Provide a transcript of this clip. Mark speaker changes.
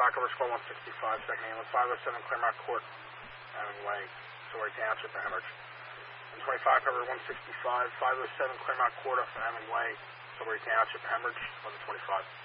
Speaker 1: cover score 165, second ambulance, 507 Claremont Court, Hemingway, Story Township, Hemorrhage. 125 cover 165, 507 Claremont Court, Hemingway, Story Township, Hemorrhage, 1125.